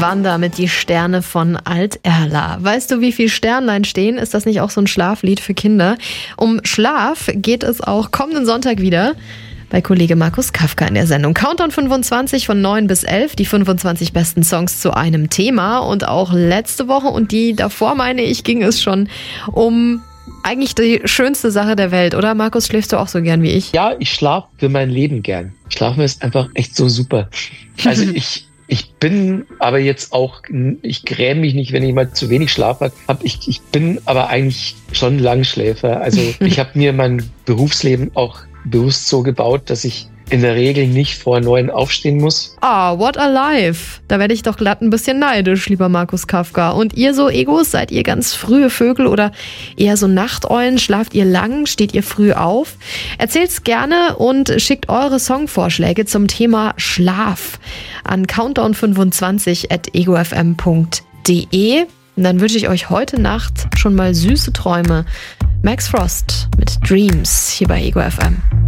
Wanda mit Die Sterne von Alt-Erla. Weißt du, wie viel Sternlein stehen? Ist das nicht auch so ein Schlaflied für Kinder? Um Schlaf geht es auch kommenden Sonntag wieder bei Kollege Markus Kafka in der Sendung. Countdown 25 von 9 bis 11, die 25 besten Songs zu einem Thema. Und auch letzte Woche und die davor, meine ich, ging es schon um eigentlich die schönste Sache der Welt, oder? Markus, schläfst du auch so gern wie ich? Ja, ich schlafe für mein Leben gern. Schlafen ist einfach echt so super. Also ich bin aber jetzt auch, ich gräme mich nicht, wenn ich mal zu wenig Schlaf habe. Ich bin aber eigentlich schon Langschläfer. Also ich habe mir mein Berufsleben auch bewusst so gebaut, dass ich in der Regel nicht vor 9 aufstehen muss. What a life. Da werde ich doch glatt ein bisschen neidisch, lieber Markus Kafka. Und ihr so Egos, seid ihr ganz frühe Vögel oder eher so Nachteulen? Schlaft ihr lang? Steht ihr früh auf? Erzählt's gerne und schickt eure Songvorschläge zum Thema Schlaf an countdown25@egofm.de. Und dann wünsche ich euch heute Nacht schon mal süße Träume. Max Frost mit Dreams hier bei Ego FM.